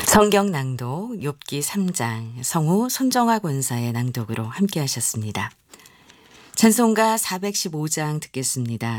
성경 낭독 욥기 3장 성우 손정아 권사의 낭독으로 함께 하셨습니다. 찬송가 415장 듣겠습니다.